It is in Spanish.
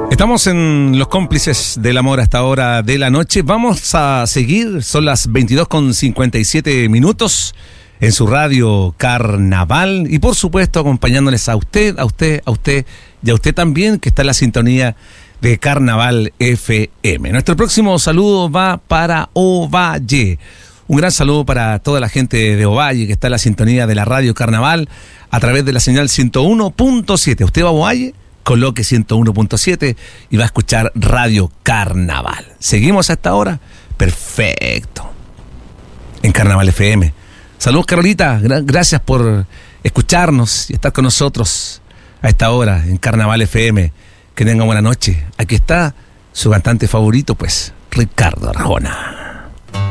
Estamos en Los Cómplices del Amor hasta hora de la noche. Vamos a seguir, son las 22:57 en su radio Carnaval. Y por supuesto acompañándoles a usted y a usted también, que está en la sintonía de Carnaval FM. Nuestro próximo saludo va para Ovalle. Un gran saludo para toda la gente de Ovalle que está en la sintonía de la radio Carnaval a través de la señal 101.7. Usted va a Ovalle, coloque 101.7 y va a escuchar Radio Carnaval. ¿Seguimos a esta hora? Perfecto. En Carnaval FM. Saludos, Carolita. Gracias por escucharnos y estar con nosotros a esta hora en Carnaval FM. Que tengan buena noche. Aquí está su cantante favorito, pues, Ricardo Arjona.